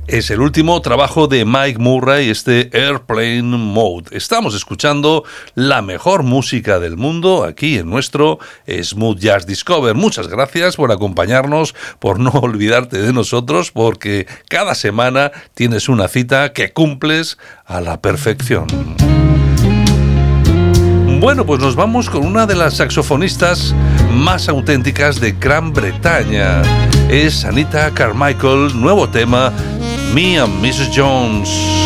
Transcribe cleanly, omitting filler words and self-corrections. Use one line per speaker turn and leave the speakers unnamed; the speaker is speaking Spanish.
Es el último trabajo de Mike Murray, este Airplane Mode. Estamos escuchando la mejor música del mundo aquí en nuestro Smooth Jazz Discover. Muchas gracias por acompañarnos, por no olvidarte de nosotros, porque cada semana tienes una cita que cumples a la perfección. Bueno, pues nos vamos con una de las saxofonistas más auténticas de Gran Bretaña. Es Anita Carmichael, nuevo tema, Me and Mrs. Jones.